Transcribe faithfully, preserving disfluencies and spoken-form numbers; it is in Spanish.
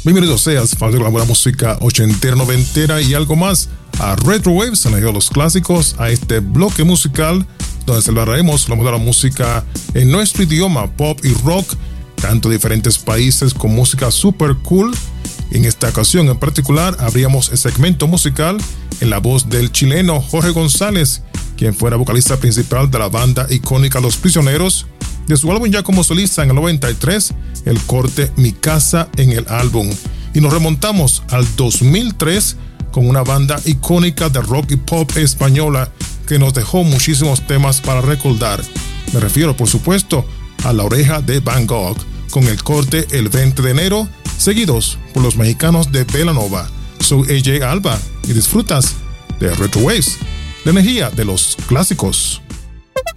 Bienvenidos seas, fan de la buena música ochentera, noventera y algo más, a Retro Waves, en los clásicos, a este bloque musical donde celebraremos la moderna música en nuestro idioma, pop y rock, tanto diferentes países con música super cool. En esta ocasión en particular abríamos el segmento musical en la voz del chileno Jorge González, quien fuera vocalista principal de la banda icónica Los Prisioneros, de su álbum ya como solista en el noventa y tres, el corte Mi Casa en el álbum. Y nos remontamos al dos mil tres con una banda icónica de rock y pop española que nos dejó muchísimos temas para recordar. Me refiero, por supuesto, a La Oreja de Van Gogh, con el corte El veinte de enero, seguidos por los mexicanos de Belanova. Soy A J Alba y disfrutas de Retro Waves, la energía de los clásicos.